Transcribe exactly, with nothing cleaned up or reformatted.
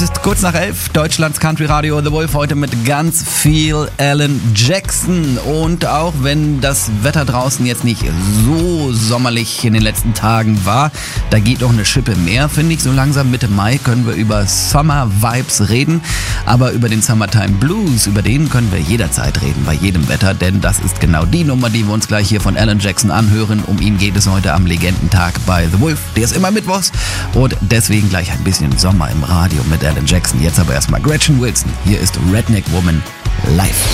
Es ist kurz nach elf, Deutschlands Country Radio The Wolf, heute mit ganz viel Alan Jackson. Und auch wenn das Wetter draußen jetzt nicht so sommerlich in den letzten Tagen war, da geht noch eine Schippe mehr, finde ich. So langsam Mitte Mai können wir über Summer Vibes reden, aber über den Summertime Blues, über den können wir jederzeit reden, bei jedem Wetter, denn das ist genau die Nummer, die wir uns gleich hier von Alan Jackson anhören. Um ihn geht es heute am Legendentag bei The Wolf. Der ist immer mittwochs und deswegen gleich ein bisschen Sommer im Radio mit Alan Jackson. Jetzt aber erstmal Gretchen Wilson. Hier ist Redneck Woman live.